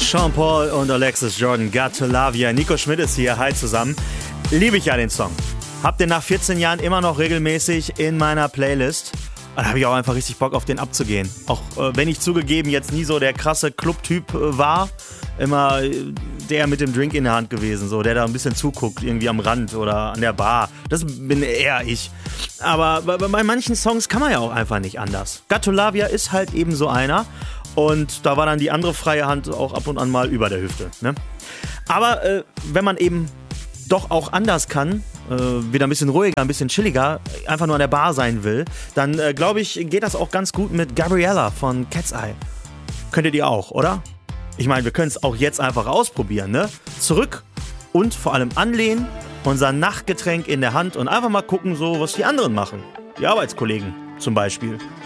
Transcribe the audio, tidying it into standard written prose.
Sean Paul und Alexis Jordan, Got to Love Ya. Nico Schmidt ist hier, hi zusammen. Liebe ich ja den Song. Hab den nach 14 Jahren immer noch regelmäßig in meiner Playlist. Da habe ich auch einfach richtig Bock auf den abzugehen. Auch wenn ich zugegeben jetzt nie so der krasse Club-Typ war, immer der mit dem Drink in der Hand gewesen, so der da ein bisschen zuguckt, irgendwie am Rand oder an der Bar. Das bin eher ich. Aber bei manchen Songs kann man ja auch einfach nicht anders. Got to Love Ya ist halt eben so einer. Und da war dann die andere freie Hand auch ab und an mal über der Hüfte. Ne? Aber wenn man eben doch auch anders kann, wieder ein bisschen ruhiger, ein bisschen chilliger, einfach nur an der Bar sein will, dann glaube ich, geht das auch ganz gut mit Gabriella von Cat's Eye. Könntet ihr auch, oder? Ich meine, wir können es auch jetzt einfach ausprobieren, ne? Zurück und vor allem anlehnen, unser Nachtgetränk in der Hand und einfach mal gucken, so was die anderen machen. Die Arbeitskollegen zum Beispiel.